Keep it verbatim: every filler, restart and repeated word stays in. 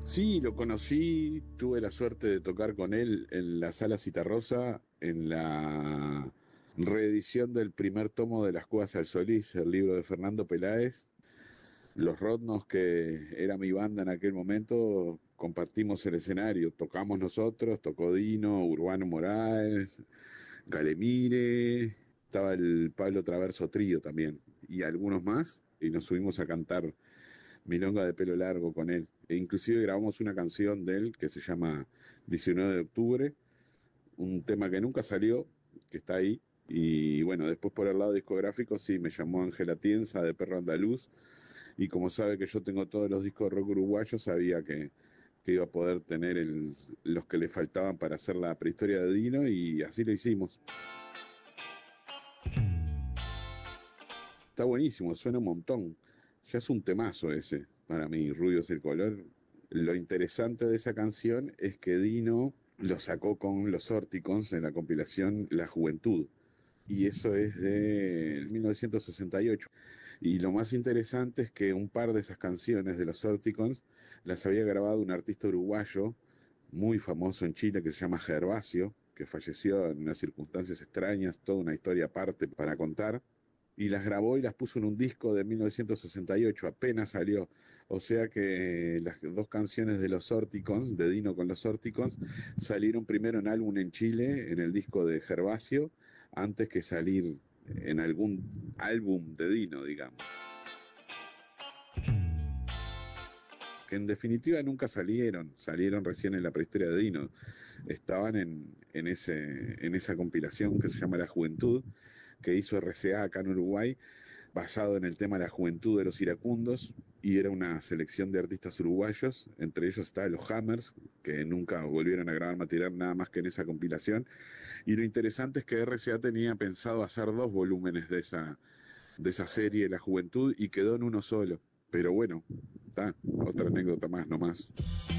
Sí, lo conocí, tuve la suerte de tocar con él en la Sala Citarrosa, en la reedición del primer tomo de Las Cuevas al Solís, el libro de Fernando Peláez. Los Rodnos, que era mi banda en aquel momento, compartimos el escenario, tocamos nosotros, tocó Dino, Urbano Moraes, Galemire, estaba el Pablo Traverso Trío también, y algunos más, y nos subimos a cantar Milonga de Pelo Largo con él. E inclusive grabamos una canción de él que se llama diecinueve de octubre, un tema que nunca salió, que está ahí. Y bueno, después por el lado discográfico sí, me llamó Ángela Tienza de Perro Andaluz, y como sabe que yo tengo todos los discos de rock uruguayo, sabía que, que iba a poder tener el, los que le faltaban para hacer la prehistoria de Dino, y así lo hicimos. Está buenísimo, suena un montón. Ya es un temazo ese, para mí, Rubio es el color. Lo interesante de esa canción es que Dino lo sacó con los Orticons en la compilación La Juventud. Y eso es de mil novecientos sesenta y ocho. Y lo más interesante es que un par de esas canciones de los Orticons las había grabado un artista uruguayo muy famoso en Chile que se llama Gervasio, que falleció en unas circunstancias extrañas, toda una historia aparte para contar, y las grabó y las puso en un disco de mil novecientos sesenta y ocho, apenas salió. O sea que las dos canciones de los Orticons, de Dino con los Orticons, salieron primero en álbum en Chile, en el disco de Gervasio, antes que salir en algún álbum de Dino, digamos. Que en definitiva nunca salieron, salieron recién en la prehistoria de Dino. Estaban en, en, ese, en esa compilación que se llama La Juventud, que hizo R C A acá en Uruguay, basado en el tema La Juventud de los Iracundos, y era una selección de artistas uruguayos, entre ellos está Los Hammers, que nunca volvieron a grabar material nada más que en esa compilación. Y lo interesante es que R C A tenía pensado hacer dos volúmenes de esa, de esa serie, La Juventud, y quedó en uno solo. Pero bueno, está, otra anécdota más nomás.